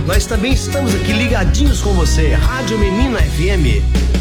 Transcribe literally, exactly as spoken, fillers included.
nós também estamos aqui ligadinhos com você. Rádio Menina F M.